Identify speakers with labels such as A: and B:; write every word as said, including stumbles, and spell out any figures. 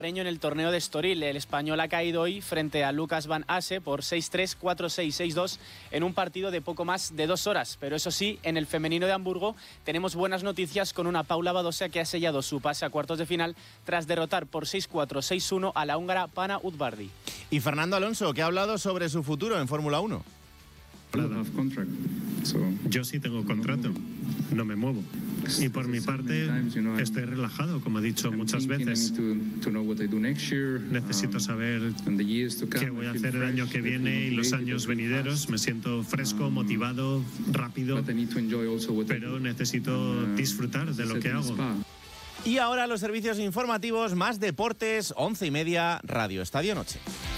A: En el torneo de Estoril, el español ha caído hoy frente a Lucas Van Asse por seis tres, cuatro seis, seis dos en un partido de poco más de dos horas. Pero eso sí, en el femenino de Hamburgo tenemos buenas noticias con una Paula Badosa que ha sellado su pase a cuartos de final tras derrotar por seis cuatro, seis uno a la húngara Pana Udvardi.
B: Y Fernando Alonso, que ha hablado sobre su futuro en Fórmula uno.
C: Yo sí tengo contrato, no me muevo. Y por mi parte estoy relajado, como he dicho muchas veces. Necesito saber qué voy a hacer el año que viene y los años venideros. Me siento fresco, motivado, rápido, pero necesito disfrutar de lo que hago.
B: Y ahora los servicios informativos, más deportes, once y media, Radio Estadio Noche.